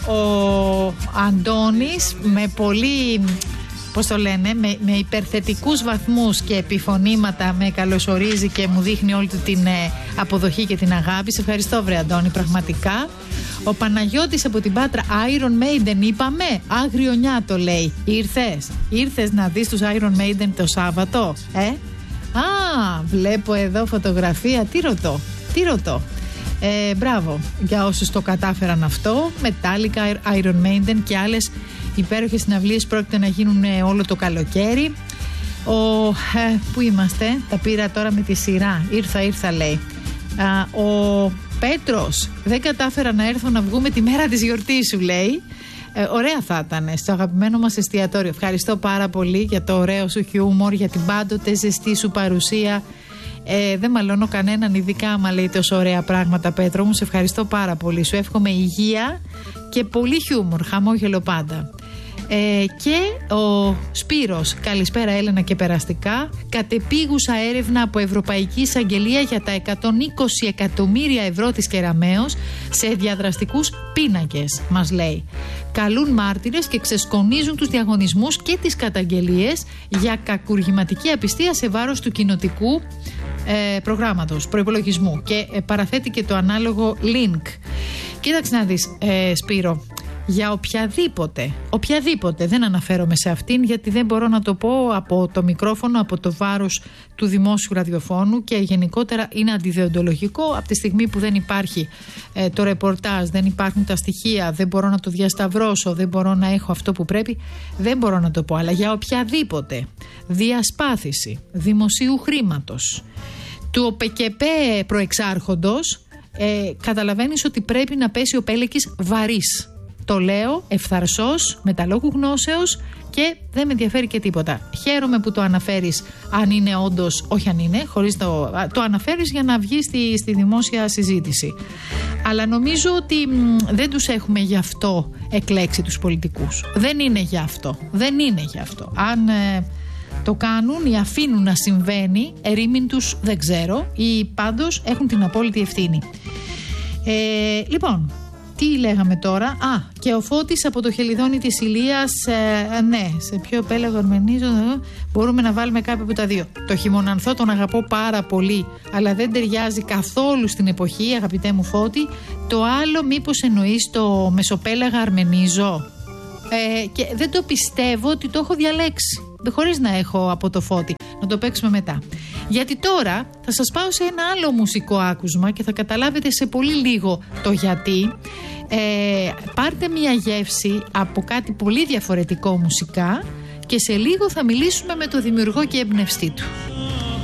ο Αντώνης με πολύ, πώς το λένε, με υπερθετικούς βαθμούς και επιφωνήματα με καλωσορίζει και μου δείχνει όλη του την αποδοχή και την αγάπη. Σε ευχαριστώ βρε Αντώνη, πραγματικά. Ο Παναγιώτης από την Πάτρα, Iron Maiden είπαμε, άγριο νιάτο λέει. Ήρθες να δεις τους Iron Maiden το Σάββατο, βλέπω εδώ φωτογραφία, τι ρωτώ. Μπράβο για όσους το κατάφεραν αυτό. Metallica, Iron Maiden και άλλες υπέροχες συναυλίες πρόκειται να γίνουν όλο το καλοκαίρι. Πού είμαστε, τα πήρα τώρα με τη σειρά. Ήρθα λέει. Ο Πέτρος, δεν κατάφερα να έρθω να βγούμε τη μέρα της γιορτής σου λέει. Ωραία θα ήταν στο αγαπημένο μας εστιατόριο. Ευχαριστώ πάρα πολύ για το ωραίο σου χιούμορ, για την πάντοτε ζεστή σου παρουσία. Δεν μαλώνω κανέναν, ειδικά άμα λέει τόσο ωραία πράγματα, Πέτρο μου. Σε ευχαριστώ πάρα πολύ. Σου εύχομαι υγεία και πολύ χιούμορ, χαμόγελο πάντα. Και ο Σπύρος, καλησπέρα Έλενα και περαστικά. Κατεπίγουσα έρευνα από Ευρωπαϊκή Εισαγγελία για τα 120 εκατομμύρια ευρώ της Κεραμέως σε διαδραστικούς πίνακες, μας λέει. Καλούν μάρτυρες και ξεσκονίζουν τους διαγωνισμούς και τις καταγγελίες για κακουργηματική απιστία σε βάρος του κοινοτικού προγράμματος, προϋπολογισμού, και παραθέτει και το ανάλογο link. Κοίταξε να δεις, Σπύρο, για οποιαδήποτε, δεν αναφέρομαι σε αυτήν γιατί δεν μπορώ να το πω από το μικρόφωνο, από το βάρος του δημόσιου ραδιοφώνου, και γενικότερα είναι αντιδιοντολογικό από τη στιγμή που δεν υπάρχει το ρεπορτάζ, δεν υπάρχουν τα στοιχεία, δεν μπορώ να το διασταυρώσω, δεν μπορώ να έχω αυτό που πρέπει, δεν μπορώ να το πω. Αλλά για οποιαδήποτε διασπάθηση δημοσίου χρήματος του ΟΠΕΚΕΠΕ προεξάρχοντος, καταλαβαίνεις ότι πρέπει να πέσει ο πέλεκης βαρύς. Το λέω ευθαρσός, με τα λόγου γνώσεως, και δεν με ενδιαφέρει και τίποτα. Χαίρομαι που το αναφέρεις, αν είναι όντως, όχι αν είναι, χωρίς το αναφέρεις για να βγει στη δημόσια συζήτηση. Αλλά νομίζω ότι δεν τους έχουμε γι' αυτό εκλέξει τους πολιτικούς. Δεν είναι γι' αυτό. Αν το κάνουν ή αφήνουν να συμβαίνει, ερήμην τους δεν ξέρω, ή πάντως έχουν την απόλυτη ευθύνη. Λοιπόν, τι λέγαμε τώρα? Και ο Φώτης από το Χελιδόνι της Ηλίας, ναι, σε ποιο πέλαγο αρμενίζω, μπορούμε να βάλουμε κάποιο από τα δύο. Το χειμωνανθό τον αγαπώ πάρα πολύ, αλλά δεν ταιριάζει καθόλου στην εποχή, αγαπητέ μου Φώτη. Το άλλο μήπως εννοείς το μεσοπέλαγα αρμενίζω? Και δεν το πιστεύω ότι το έχω διαλέξει, χωρίς να έχω από το Φώτη. Να το παίξουμε μετά. Γιατί τώρα θα σας πάω σε ένα άλλο μουσικό άκουσμα και θα καταλάβετε σε πολύ λίγο το γιατί. Πάρτε μια γεύση από κάτι πολύ διαφορετικό μουσικά και σε λίγο θα μιλήσουμε με το δημιουργό και εμπνευστή του.